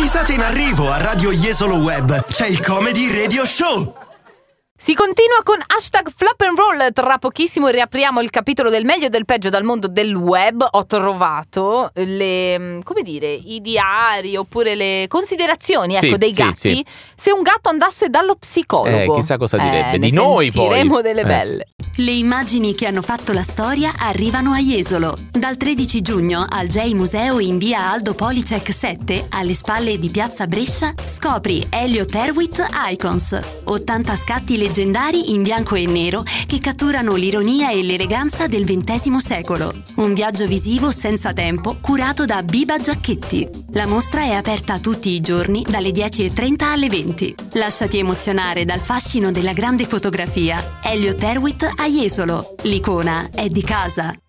Risate in arrivo a Radio Jesolo Web. C'è il Comedy Radio Show. Si continua con #Flop and Roll. Tra pochissimo riapriamo il capitolo del meglio e del peggio dal mondo del web. Ho trovato i diari oppure le considerazioni dei gatti. Sì. Se un gatto andasse dallo psicologo, chissà cosa direbbe di ne noi, poi sentiremo delle belle. Le immagini che hanno fatto la storia arrivano a Jesolo. Dal 13 giugno al J Museo in via Aldo Policek 7, alle spalle di Piazza Brescia, scopri Elliot Erwitt Icons, 80 scatti leggendari in bianco e nero che catturano l'ironia e l'eleganza del XX secolo. Un viaggio visivo senza tempo curato da Biba Giacchetti. La mostra è aperta tutti i giorni dalle 10:30 alle 20. Lasciati emozionare dal fascino della grande fotografia. Elliot Erwitt a Jesolo. L'icona è di casa.